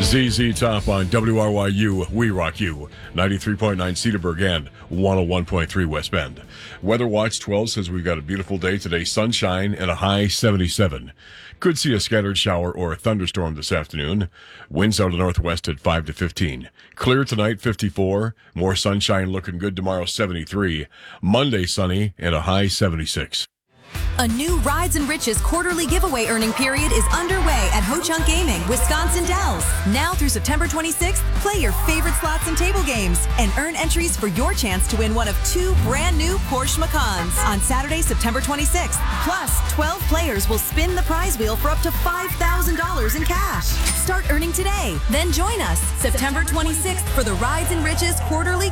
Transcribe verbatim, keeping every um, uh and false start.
Z Z Top on W R Y U, We Rock You, ninety-three point nine Cedarburg and one oh one point three West Bend. Weather Watch twelve says we've got a beautiful day today, sunshine and a high seventy-seven. Could see a scattered shower or a thunderstorm this afternoon. Winds out of the northwest at five to fifteen. Clear tonight, fifty-four. More sunshine looking good tomorrow, seventy-three. Monday, sunny and a high seventy-six. A new Rides and Riches quarterly giveaway earning period is underway at Ho Chunk Gaming, Wisconsin Dells. Now through September twenty-sixth, play your favorite slots and table games and earn entries for your chance to win one of two brand new Porsche Macans on Saturday, September twenty-sixth. Plus, twelve players will spin the prize wheel for up to five thousand dollars in cash. Start earning today. Then join us September twenty-sixth for the Rides and Riches quarterly